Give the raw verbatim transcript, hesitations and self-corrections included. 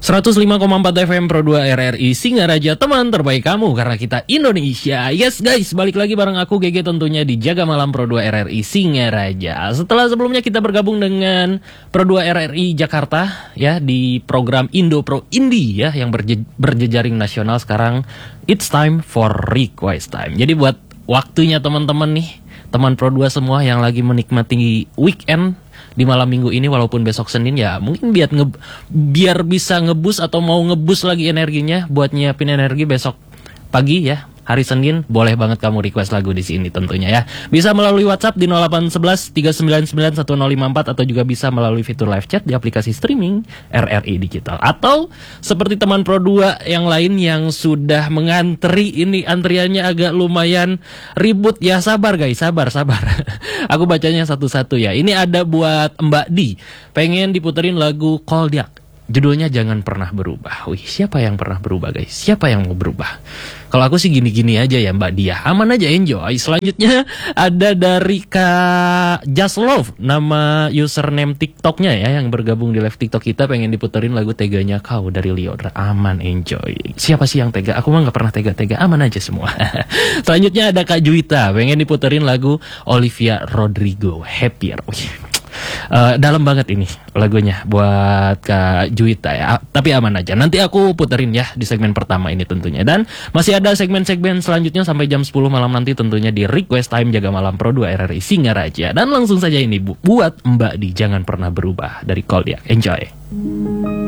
seratus lima koma empat F M Pro dua R R I Singaraja, teman terbaik kamu karena kita Indonesia. Yes guys, balik lagi bareng aku G G tentunya di Jaga Malam Pro dua R R I Singaraja. Setelah sebelumnya kita bergabung dengan Pro dua R R I Jakarta ya di program Indo Pro Indie ya yang berje berjejaring nasional. Sekarang it's time for request time. Jadi buat waktunya teman-teman nih, teman Pro dua semua yang lagi menikmati weekend di malam minggu ini, walaupun besok Senin ya mungkin biar nge biar bisa ngebus atau mau ngebus lagi energinya buat nyiapin energi besok pagi ya. Hari Senin boleh banget kamu request lagu di sini tentunya ya. Bisa melalui WhatsApp di nol delapan satu satu tiga sembilan sembilan satu nol lima empat atau juga bisa melalui fitur live chat di aplikasi streaming R R I Digital. Atau seperti teman Pro dua yang lain yang sudah mengantri, ini antriannya agak lumayan ribut ya, sabar guys, sabar sabar. Aku bacanya satu-satu ya. Ini ada buat Mbak Di, pengen diputerin lagu Koldiak. Judulnya Jangan Pernah Berubah. Wih, siapa yang pernah berubah guys? Siapa yang mau berubah? Kalau aku sih gini-gini aja ya Mbak Dia. Aman aja, enjoy. Selanjutnya ada dari Kak Just Love, nama username TikToknya ya, yang bergabung di live TikTok kita, pengen diputerin lagu Teganya Kau dari Liodra. Aman, enjoy. Siapa sih yang tega? Aku mah gak pernah tega-tega. Aman aja semua. Selanjutnya ada Kak Juwita, pengen diputerin lagu Olivia Rodrigo, Happier. Wih, Uh, dalam banget ini lagunya buat Kak Juwita ya. Tapi aman aja, nanti aku puterin ya di segmen pertama ini tentunya. Dan masih ada segmen-segmen selanjutnya sampai jam sepuluh malam nanti tentunya di Request Time Jaga Malam Pro dua R R I Singaraja. Dan langsung saja ini bu buat Mbak Di, Jangan Pernah Berubah dari Koldiak. Enjoy.